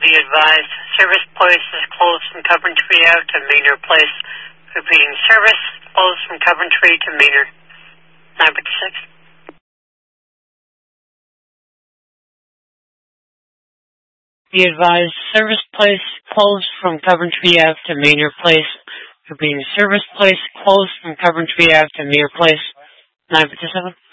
Be advised, service place is closed from Coventry Ave to Maynard Place. Repeating, service closed from Coventry to Maynard. 956. Be advised, service place closed from Coventry Ave to Maynard Place. Repeating, service place closed from Coventry Ave to Maynard Place. 957.